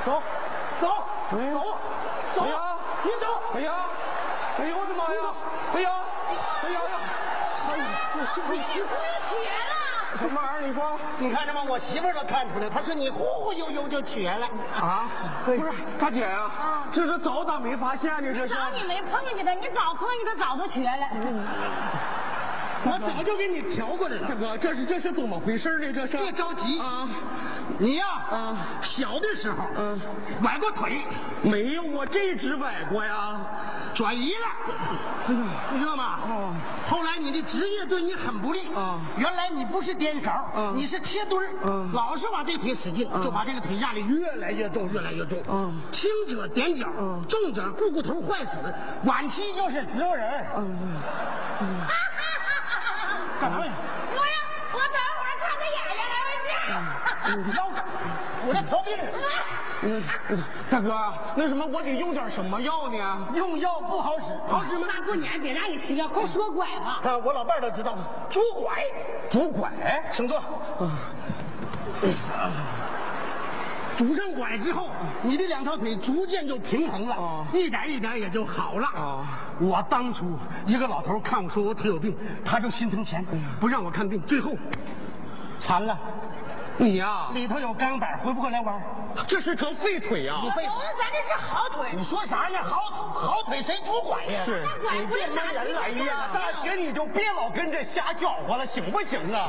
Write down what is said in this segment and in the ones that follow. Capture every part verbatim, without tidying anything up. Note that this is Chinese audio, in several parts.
走，走， 哎、 走，走， 哎呀， 你走！ 哎呀，哎呦我的妈呀！哎呀，哎呀呀！哎呀， 你是不是瘸了？ 什么玩意儿？你说？ 你看着吗？我媳妇儿都看出来，她说你忽忽悠悠就瘸了啊！不是，大姐呀、啊， 啊， 这是早咋没发现呢？这是早你没碰见他，你早碰见他早都瘸了。 我早就给你调过来了。 大哥，这是这是怎么回事呢？这是别着急啊！ 你呀， 啊， 小的时候， 嗯， 崴过腿， 没有，我这只崴过呀， 转移了。 哎呀， 你知道吗？ 啊， 后来你的职业对你很不利啊。 原来你不是颠勺， 啊， 你是切墩儿， 啊， 老是往这腿使劲， 啊， 就把这个腿压力越来越重，越来越重。 啊， 轻者踮脚， 啊， 重者股骨头坏死，晚期就是植物人。 嗯嗯。 干嘛呀？ 我让我等会儿看他眼睛来回你腰杆，我这调病。 嗯，大哥，那什么，我得用点什么药呢？ 用药不好使，好使吗？ 大过年别让你吃药，快说拐吧。 啊，我老伴儿都知道，拄拐， 拄拐， 请坐。拄上拐之后，你的两条腿逐渐就平衡了， 啊， 一点一点也就好了。 啊， 我当初一个老头看我说我腿有病，他就心疼钱，不让我看病，最后残了。 你呀、啊， 里头有钢板，回不过来玩。 这是条废腿呀、啊！ 你废， 咱这是好腿。 你说啥呢？好好腿谁拄拐呀？ 是， 你别蒙人了。 哎呀，大姐你就别老跟着瞎搅和了，行不行啊？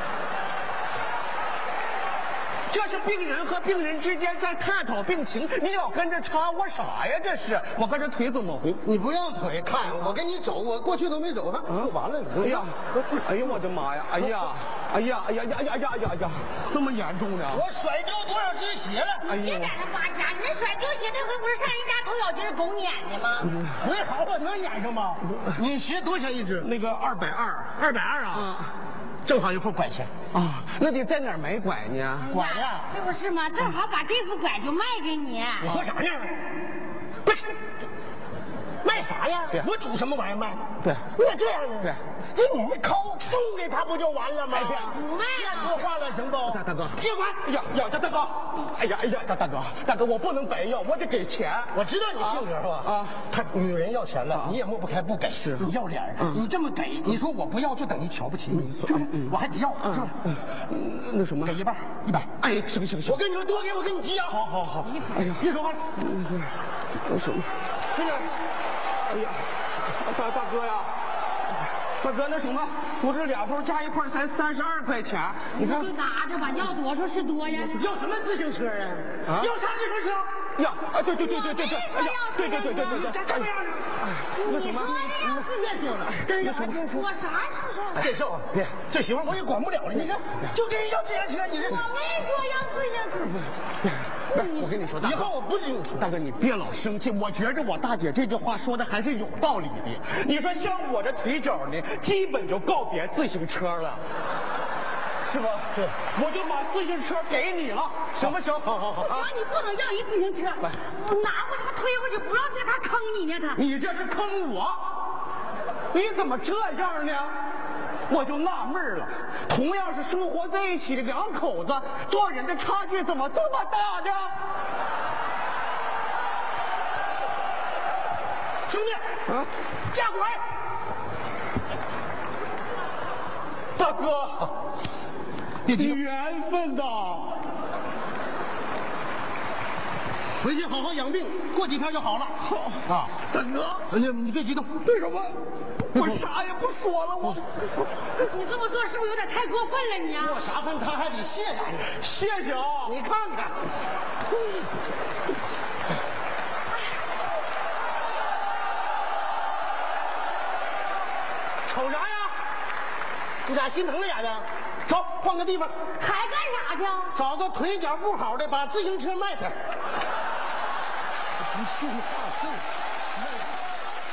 这是病人和病人之间在探讨病情，你老跟着掺和啥呀？这是我看这腿怎么回？ 你不让腿看，我跟你走，我过去都没走，就完了。 哎呀，哎呀，我的妈呀！哎呀，哎呀，哎呀呀呀呀呀呀！这么严重呢？ 我甩丢多少只鞋了？ 哎别在那扒瞎，你那甩丢鞋那回不是上人家偷小鸡儿狗撵的吗？ 回好我能撵上吗？你鞋多少钱一只？ 那个二百二， 二百二啊！ 嗯， 正好一副拐钱啊。那得在哪儿买拐呢？ 拐呀， 这不是吗？正好把这副拐就卖给你。 你说啥呢？不是。卖啥呀？ 对， 我煮什么玩意儿卖？ 对， 那这样呢？ 对， 这你抠送给他不就完了吗？ 不卖了， 别说话了，行不？ 大大哥， 接管！ 哎呀呀，大哥！哎呀哎呀，大大哥，大哥，我不能白要，我得给钱。 我知道你性格是吧？啊，他女人要钱了，你也抹不开不给， 是你要脸，你这么给，你说我不要就等于瞧不起你，是吧？我还得要，是吧？ 那什么， 给一半，一百。 哎，行行行， 我跟你说，多给我给你急啊！ 好好好， 哎呀，别说话了。 那什么， 这个。 哎呀，大大哥呀，大哥，那什么，我这两头加一块才三十二块钱，你看。 就拿着吧，要多少是多呀。 要什么自行车啊？啊要啥自行车？ 呀，啊，对对对对对对， 哎呀， 对对对对对对， 这这么样呢？ 你说的要自别说了，跟人啥自行车？ 我啥时候说？ 别说，别，这媳妇我也管不了了。你说，就跟人要自行车，你这我没说要自行车。 我跟你说， 以后我不自行车。 大哥，你别老生气，我觉着我大姐这句话说的还是有道理的。你说像我这腿脚呢，基本就告别自行车了。是吧？ 是， 我就把自行车给你了，行不行？ 好好好。 我说你不能要一自行车，我拿回去吧，推回去，不让这他坑你呢，他。 你这是坑我！你怎么这样呢？我就纳闷了，同样是生活在一起的两口子，做人的差距怎么这么大呢？ 兄弟， 啊， 加拐！ 大哥， 别急， 缘分呐！ 回去好好养病，过几天就好了。 好啊， 大哥， 你你别激动。 为什么？我啥也不说了，我你这么做是不是有点太过分了？你啊， 过啥分？他还得谢咱。 谢谢啊！ 你看看，瞅啥呀？你咋心疼了眼睛？走，换个地方。 还干啥去？ 找个腿脚不好的，把自行车卖他。不信话信。